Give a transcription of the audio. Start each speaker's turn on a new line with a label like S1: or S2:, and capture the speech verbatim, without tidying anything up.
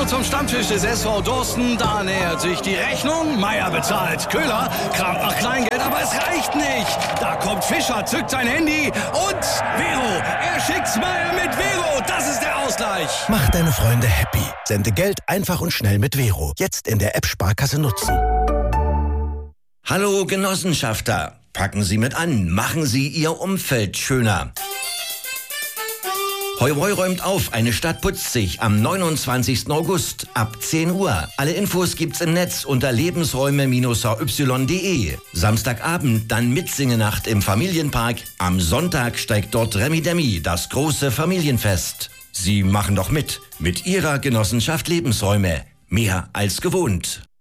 S1: Hallo zum Stammtisch des S V Dorsten. Da nähert sich die Rechnung. Meier bezahlt. Köhler kramt nach Kleingeld, aber es reicht nicht. Da kommt Fischer, zückt sein Handy und Vero. Er schickt Smile mit Vero. Das ist der Ausgleich.
S2: Mach deine Freunde happy. Sende Geld einfach und schnell mit Vero. Jetzt in der App Sparkasse nutzen.
S3: Hallo Genossenschafter. Packen Sie mit an. Machen Sie Ihr Umfeld schöner. Heu Heu räumt auf, eine Stadt putzt sich am neunundzwanzigsten August ab zehn Uhr. Alle Infos gibt's im Netz unter lebensräume Bindestrich h y punkt de. Samstagabend dann Mitsingenacht im Familienpark. Am Sonntag steigt dort Remi Demi, das große Familienfest. Sie machen doch mit, mit Ihrer Genossenschaft Lebensräume. Mehr als gewohnt.